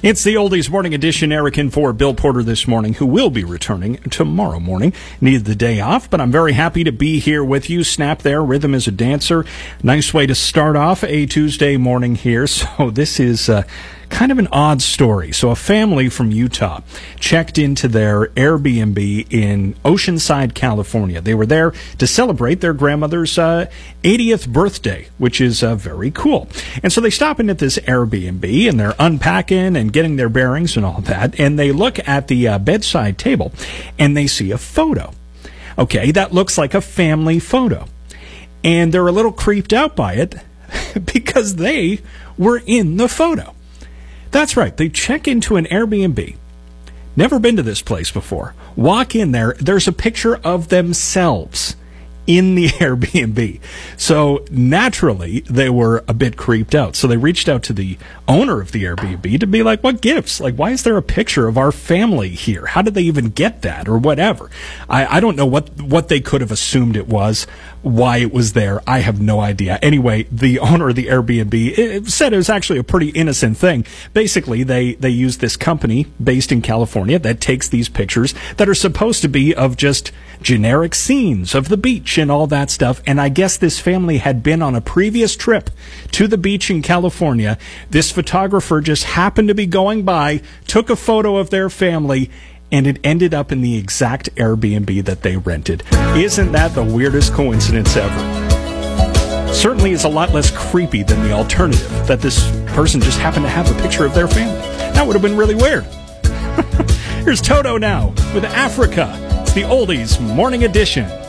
It's the Oldies Morning Edition. Eric in for Bill Porter this morning, who will be returning tomorrow morning. Needed the day off, but I'm very happy to be here with you. Snap there, rhythm is a dancer. Nice way to start off a Tuesday morning here. So this is kind of an odd story. So a family from Utah checked into their Airbnb in Oceanside, California. They were there to celebrate their grandmother's 80th birthday, which is very cool. And so they stop in at this Airbnb, and they're unpacking and getting their bearings and all that, and they look at the bedside table, and they see a photo. Okay, that looks like a family photo. And they're a little creeped out by it because they were in the photo. That's right. They check into an Airbnb. Never been to this place before. Walk in there. There's a picture of themselves in the Airbnb. So naturally, they were a bit creeped out. So they reached out to the owner of the Airbnb to be like, what gives? Like, why is there a picture of our family here? How did they even get that or whatever? I don't know what they could have assumed it was, why it was there. I have no idea. Anyway, the owner of the Airbnb said it was actually a pretty innocent thing. Basically, they use this company based in California that takes these pictures that are supposed to be of just generic scenes of the beach and all that stuff. And I guess this family had been on a previous trip to the beach in California. This photographer just happened to be going by, took a photo of their family, and it ended up in the exact Airbnb that they rented. Isn't that the weirdest coincidence ever? Certainly is a lot less creepy than the alternative, that this person just happened to have a picture of their family. That would have been really weird. Here's Toto now with Africa. It's the Oldies Morning Edition.